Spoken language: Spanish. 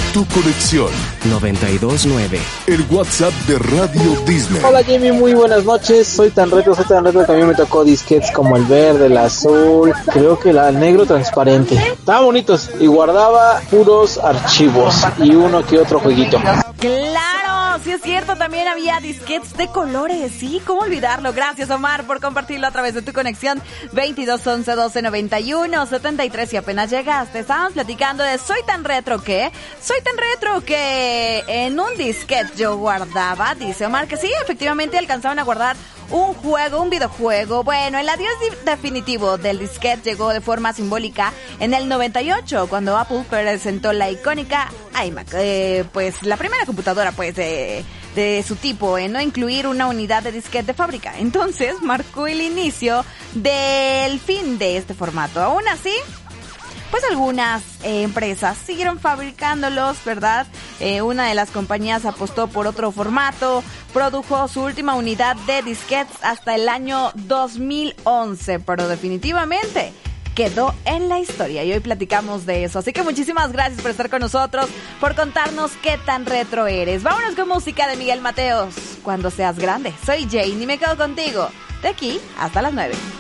Tu conexión 92.9. El WhatsApp de Radio Disney. Hola Jimmy, muy buenas noches. Soy tan retro que a mí me tocó disquetes como el verde, el azul, creo que el negro transparente. Estaban bonitos y guardaba puros archivos y uno que otro jueguito. ¡Claro! Sí es cierto, también había disquetes de colores, ¿sí? ¿Cómo olvidarlo? Gracias, Omar, por compartirlo a través de tu conexión 2211 12 91 73. Si apenas llegaste, estábamos platicando de Soy tan retro que en un disquete yo guardaba, dice Omar, que sí, efectivamente alcanzaban a guardar un juego, un videojuego. Bueno, el adiós definitivo del disquete llegó de forma simbólica en el 98, cuando Apple presentó la icónica iMac, pues la primera computadora pues de su tipo en no incluir una unidad de disquete de fábrica. Entonces marcó el inicio del fin de este formato. Aún así, pues algunas empresas siguieron fabricándolos, ¿verdad? Una de las compañías apostó por otro formato, produjo su última unidad de disquetes hasta el año 2011, pero definitivamente quedó en la historia y hoy platicamos de eso. Así que muchísimas gracias por estar con nosotros, por contarnos qué tan retro eres. Vámonos con música de Miguel Mateos. Cuando seas grande. Soy Jane y me quedo contigo de aquí hasta las 9.